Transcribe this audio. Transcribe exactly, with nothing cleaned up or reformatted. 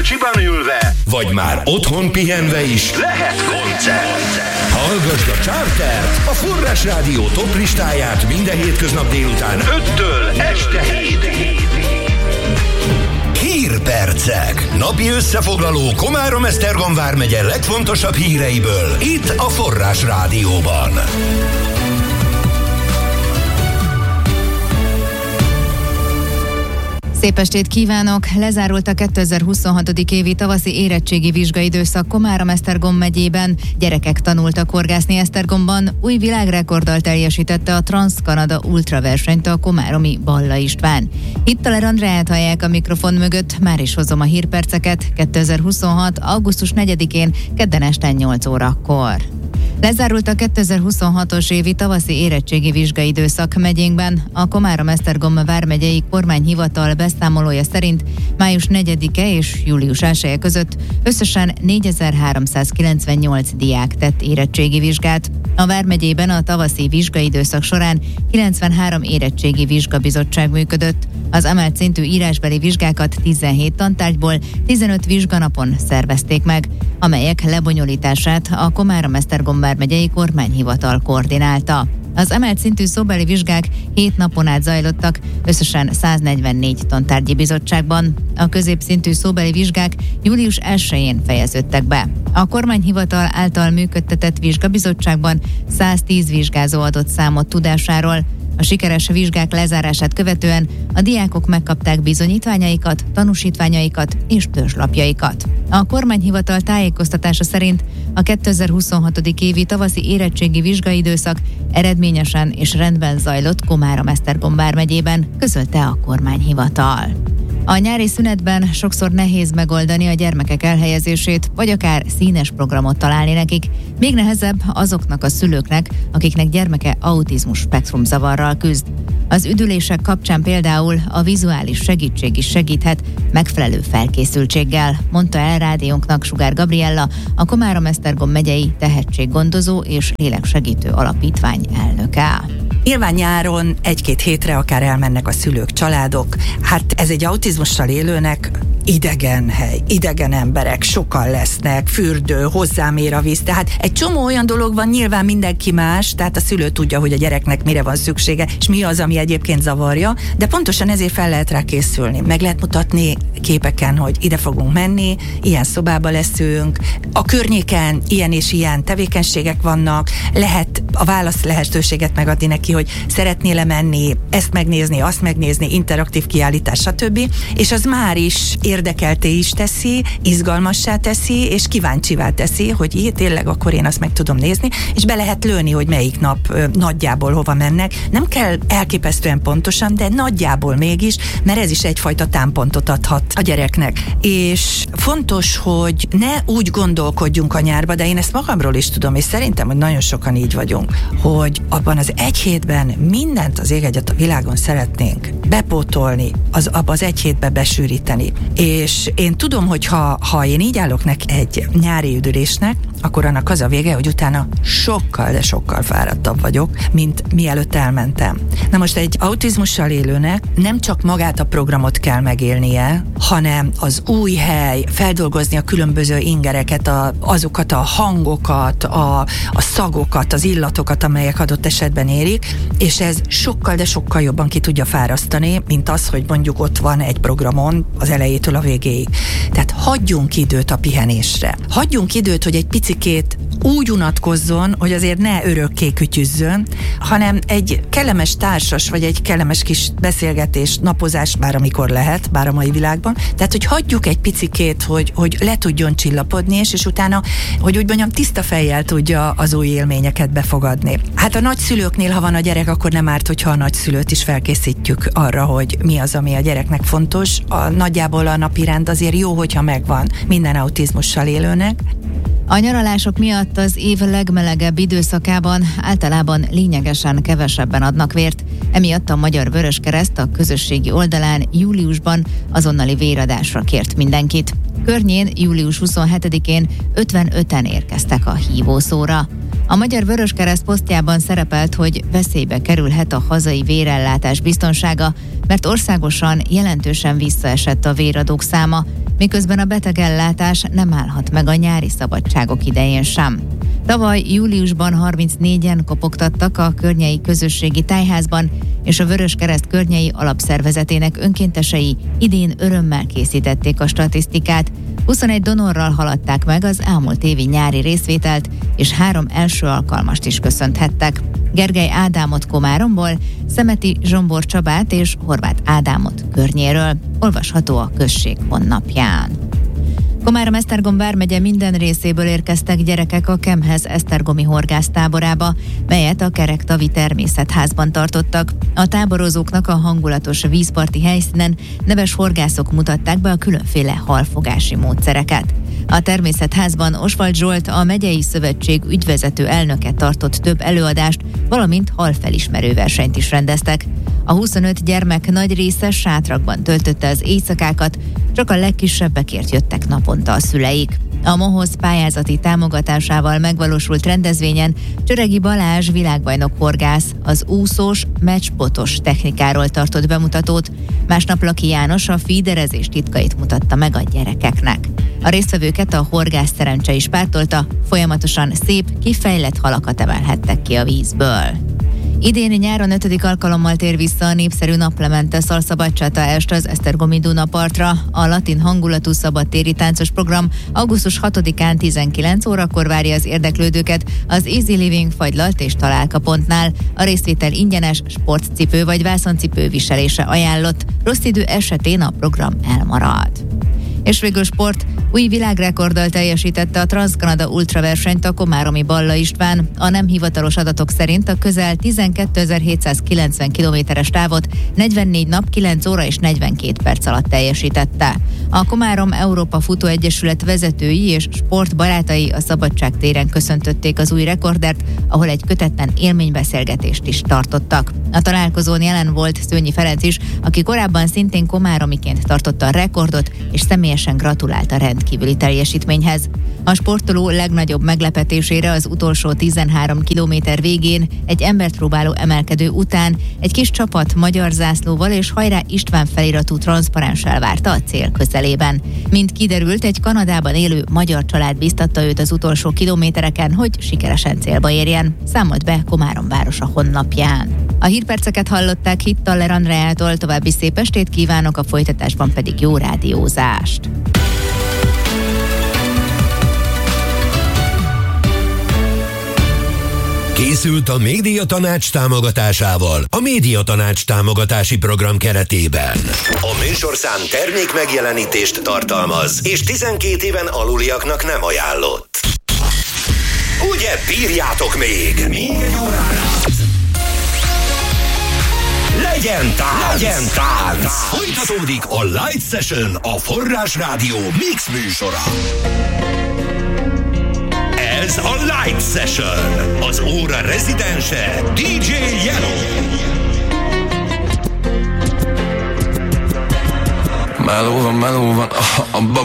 Csiban ülve, vagy már otthon pihenve is lehet koncert. Hallgasd a Chartert, a Forrás Rádió top listáját minden hétköznap délután öttől este hétig. Hírpercek. Napi összefoglaló Komárom-Esztergom vármegye legfontosabb híreiből itt a Forrás Rádióban. Szép estét kívánok! Lezárult a kétezer-huszonhat. évi tavaszi érettségi vizsgaidőszak Komárom-Esztergom megyében. Gyerekek tanultak horgászni Esztergomban. Új világrekorddal teljesítette a Transz-Kanada Ultra versenyt a komáromi Balla István. Hittaler Andreát hallják a mikrofon mögött, már is hozom a hírperceket. kétezer-huszonhat. augusztus negyedikén kedden este nyolc órakor. Lezárult a kétezer-huszonhatos évi tavaszi érettségi vizsgaidőszak megyénkben. A Komárom-Esztergom vármegyei kormányhivatal beszámolója szerint május negyedike és július elseje között összesen négyezer-háromszázkilencvennyolc diák tett érettségi vizsgát. A vármegyében a tavaszi vizsgaidőszak során kilencvenhárom érettségi vizsgabizottság működött. Az emelt szintű írásbeli vizsgákat tizenhét tantárgyból tizenöt vizsganapon szervezték meg, amelyek lebonyolítását a Komárom-Esztergom vármegyei kormányhivatal koordinálta. Az emelt szintű szóbeli vizsgák hét napon át zajlottak, összesen száznegyvennégy tantárgyi bizottságban. A középszintű szóbeli vizsgák július elsején fejeződtek be. A kormányhivatal által működtetett vizsgabizottságban száztíz vizsgázó adott számot tudásáról. A sikeres vizsgák lezárását követően a diákok megkapták bizonyítványaikat, tanúsítványaikat és törzslapjaikat. A kormányhivatal tájékoztatása szerint a kétezer-huszonhat. évi tavaszi érettségi vizsgaidőszak eredményesen és rendben zajlott Komárom-Esztergom vármegyében, közölte a kormányhivatal. A nyári szünetben sokszor nehéz megoldani a gyermekek elhelyezését, vagy akár színes programot találni nekik. Még nehezebb azoknak a szülőknek, akiknek gyermeke autizmus spektrumzavarral küzd. Az üdülések kapcsán például a vizuális segítség is segíthet megfelelő felkészültséggel, mondta el rádiónknak Sugár Gabriella, a Komárom-Esztergom megyei tehetséggondozó és léleksegítő alapítvány elnöke. Nyilván nyáron egy-két hétre akár elmennek a szülők, családok. Hát ez egy autizmussal élőnek idegen hely, idegen emberek, sokan lesznek, fürdő, hozzám ér a víz. Tehát egy csomó olyan dolog van, nyilván mindenki más, tehát a szülő tudja, hogy a gyereknek mire van szüksége, és mi az, ami egyébként zavarja, de pontosan ezért fel lehet rá készülni. Meg lehet mutatni képeken, hogy ide fogunk menni, ilyen szobába leszünk, a környéken ilyen és ilyen tevékenységek vannak, lehet a válasz lehetőséget megadni neki, hogy szeretnél menni, ezt megnézni, azt megnézni, interaktív kiállítás, stb. És az már is érdekelté is teszi, izgalmassá teszi, és kíváncsivá teszi, hogy így tényleg akkor én azt meg tudom nézni, és be lehet lőni, hogy melyik nap ö, nagyjából hova mennek. Nem kell elképesztően pontosan, de nagyjából mégis, mert ez is egyfajta támpontot adhat a gyereknek. És fontos, hogy ne úgy gondolkodjunk a nyárba, de én ezt magamról is tudom, és szerintem, hogy nagyon sokan így vagyunk, hogy abban az egy hétben mindent az ég egyet a világon szeretnénk bepótolni, az, abban az egy hétbe besűríteni. És én tudom, hogy ha, ha én így állok neki egy nyári üdülésnek, akkor annak az a vége, hogy utána sokkal, de sokkal fáradtabb vagyok, mint mielőtt elmentem. Na most egy autizmussal élőnek nem csak magát a programot kell megélnie, hanem az új hely, feldolgozni a különböző ingereket, a, azokat a hangokat, a, a szagokat, az illatokat, amelyek adott esetben érik, és ez sokkal, de sokkal jobban ki tudja fárasztani, mint az, hogy mondjuk ott van egy programon az elejétől a végéig. Tehát hagyjunk időt a pihenésre. Hagyjunk időt, hogy egy picikét úgy unatkozzon, hogy azért ne örökké kütyüzzön, hanem egy kellemes társas, vagy egy kellemes kis beszélgetés, napozás, bár amikor lehet, bár a mai világban. Tehát, hogy hagyjuk egy picikét, hogy, hogy le tudjon csillapodni, és, és utána, hogy úgy mondjam, tiszta fejjel tudja az új élményeket befogadni. Hát a nagyszülőknél, ha van a gyerek, akkor nem árt, hogyha a nagyszülőt is felkészítjük arra, hogy mi az, ami a gyereknek fontos. A, nagyjából a napirend azért jó, hogyha megvan minden autizmussal élőnek. A nyaralások miatt az év legmelegebb időszakában általában lényegesen kevesebben adnak vért. Emiatt a Magyar Vöröskereszt a közösségi oldalán júliusban azonnali véradásra kért mindenkit. Környén július huszonhetedikén ötvenöten érkeztek a hívószóra. A Magyar Vöröskereszt posztjában szerepelt, hogy veszélybe kerülhet a hazai vérellátás biztonsága, mert országosan jelentősen visszaesett a véradók száma, miközben a betegellátás nem állhat meg a nyári szabadságok idején sem. Tavaly júliusban harmincnégyen kopogtattak a Környei Közösségi Tájházban, és a Vöröskereszt Környei Alapszervezetének önkéntesei idén örömmel készítették a statisztikát. huszonegy donorral haladták meg az elmúlt évi nyári részvételt, és három első alkalmast is köszönthettek. Gergely Ádámot Komáromból, Szemeti Zsombor Csabát és Horváth Ádámot Környéről. Olvasható a község honlapján. Komárom-Esztergom vármegye minden részéből érkeztek gyerekek a Kemhez esztergomi horgásztáborába, melyet a Kerektavi Természetházban tartottak. A táborozóknak a hangulatos vízparti helyszínen neves horgászok mutatták be a különféle halfogási módszereket. A Természetházban Oswald Zsolt, a Megyei Szövetség ügyvezető elnöke tartott több előadást, valamint halfelismerő versenyt is rendeztek. A huszonöt gyermek nagy része sátrakban töltötte az éjszakákat, csak a legkisebbekért jöttek naponta a szüleik. A MOHOZ pályázati támogatásával megvalósult rendezvényen Csöregi Balázs világbajnok horgász az úszós, meccsbotos technikáról tartott bemutatót, másnap Laki János a feederezés titkait mutatta meg a gyerekeknek. A résztvevőket a horgász szerencse is pártolta, folyamatosan szép, kifejlett halakat emelhettek ki a vízből. Idén nyáron ötödik alkalommal tér vissza a népszerű Naplemente Szalszabadcsata est az esztergomi Dunapartra. A latin hangulatú szabadtéri táncos program augusztus hatodikán tizenkilenc órakor várja az érdeklődőket az Easy Living fagylalt és találkapontnál. A részvétel ingyenes, sportcipő vagy vászoncipő viselése ajánlott, rossz idő esetén a program elmarad. És végül sport. Új világrekorddal teljesítette a Transzkanada Ultra versenyt a komáromi Balla István. A nem hivatalos adatok szerint a közel tizenkétezer-hétszázkilencven kilométeres távot negyvennégy nap, kilenc óra és negyvenkét perc alatt teljesítette. A Komárom Európa Futó Egyesület vezetői és sportbarátai a Szabadságtéren köszöntötték az új rekordert, ahol egy kötetlen élménybeszélgetést is tartottak. A találkozón jelen volt Szőnyi Ferenc is, aki korábban szintén komáromiként tartotta a rekordot, és személyesen gratulált a rendkívüli teljesítményhez. A sportoló legnagyobb meglepetésére az utolsó tizenhárom kilométer végén egy embert próbáló emelkedő után egy kis csapat magyar zászlóval és Hajrá István feliratú transzparenssel várta a cél közelében. Mint kiderült, egy Kanadában élő magyar család biztatta őt az utolsó kilométereken, hogy sikeresen célba érjen, számolt be Komárom városa honlapján. A hírperceket hallották Hittaller Andreától, további szép estét kívánok, a folytatásban pedig jó rádiózást. Készült a Médiatanács támogatásával a Médiatanács támogatási program keretében. A műsorszám termék megjelenítést tartalmaz, és tizenkét éven aluliaknak nem ajánlott. Ugye bírjátok még? Még egy órára. Legyen tánc! Legyen tánc! Folytatódik a Light Session, a Forrás Rádió Mix műsora. Ez a Light Session, az óra rezidense dé dzsé Yellow. Meló van, meló van, a, a